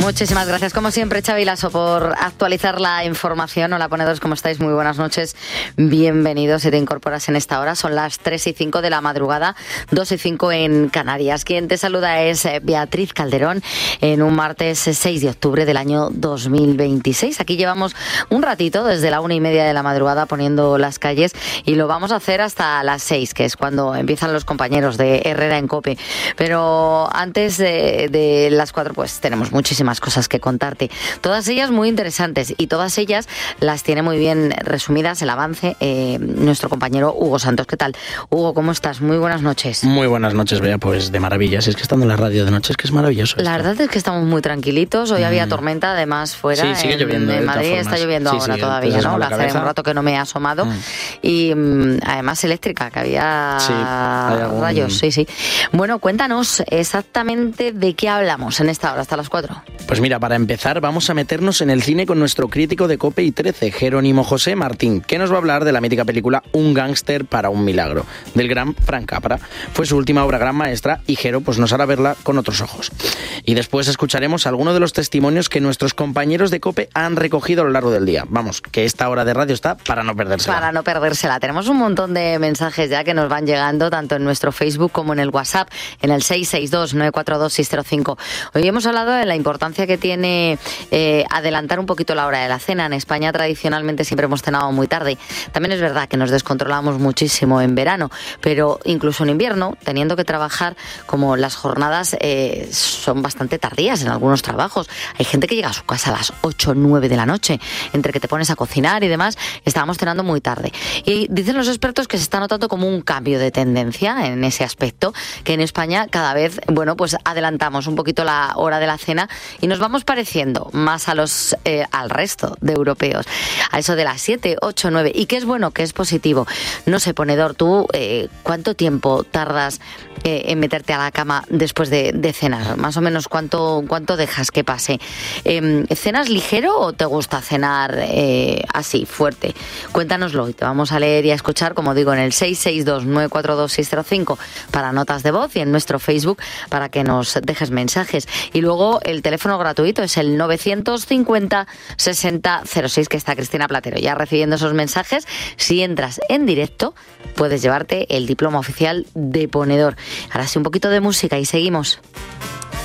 Muchísimas gracias, como siempre, Xavi Lasso, por actualizar la información. Hola, ponedores, ¿cómo estáis? Muy buenas noches, bienvenidos. Si te incorporas en esta hora, son las 3:05 de la madrugada, 2:05 en Canarias. Quien te saluda es Beatriz Calderón en un martes 6 de octubre del año 2026. Aquí llevamos un ratito, desde la 1:30 de la madrugada, poniendo las calles, y lo vamos a hacer hasta las 6, que es cuando empiezan los compañeros de Herrera en COPE. Pero antes de las 4, pues tenemos muchísimas cosas que contarte, todas ellas muy interesantes, y todas ellas las tiene muy bien resumidas el avance nuestro compañero Hugo Santos. ¿Qué tal, Hugo? ¿Cómo estás? Muy buenas noches. Muy buenas noches, Bea, pues de maravillas. Es que estando en la radio de noche es que es maravilloso. La verdad es que estamos muy tranquilitos. Hoy había tormenta, además, fuera. Sí, sigue lloviendo. En Madrid está lloviendo ahora todavía, ¿no? Hace un rato que no me he asomado. Y además eléctrica, que había rayos. Sí. Bueno, cuéntanos exactamente de qué hablamos en esta hora, hasta las 4. Pues mira, para empezar vamos a meternos en el cine con nuestro crítico de COPE y 13, Jerónimo José Martín, que nos va a hablar de la mítica película Un gángster para un milagro, del gran Frank Capra. Fue su última obra gran maestra y Jero pues nos hará verla con otros ojos. Y después escucharemos algunos de los testimonios que nuestros compañeros de COPE han recogido a lo largo del día. Vamos, que esta hora de radio está para no perdérsela. Para no perdérsela. Tenemos un montón de mensajes ya que nos van llegando, tanto en nuestro Facebook como en el WhatsApp, en el 662-942-605. Hoy hemos hablado de la importancia que tiene adelantar un poquito la hora de la cena. En España tradicionalmente siempre hemos cenado muy tarde. También es verdad que nos descontrolamos muchísimo en verano, pero incluso en invierno, teniendo que trabajar, como las jornadas son bastante tardías en algunos trabajos. Hay gente que llega a su casa a las 8 o 9 de la noche, entre que te pones a cocinar y demás, estábamos cenando muy tarde. Y dicen los expertos que se está notando como un cambio de tendencia en ese aspecto, que en España cada vez, pues adelantamos un poquito la hora de la cena y nos vamos pareciendo más al resto de europeos, a eso de las 7, 8, 9. ¿Y qué es bueno? ¿Qué es positivo? No sé, ponedor, ¿tú cuánto tiempo tardas en meterte a la cama después de cenar? Más o menos, ¿cuánto dejas que pase? ¿Cenas ligero o te gusta cenar así, fuerte? Cuéntanoslo y te vamos a leer y a escuchar, como digo, en el 662-942-605 para notas de voz, y en nuestro Facebook para que nos dejes mensajes. Y luego el teléfono gratuito es el 950-6006, que está Cristina Platero ya recibiendo esos mensajes. Si entras en directo, puedes llevarte el diploma oficial de ponedor. Ahora sí, un poquito de música y seguimos.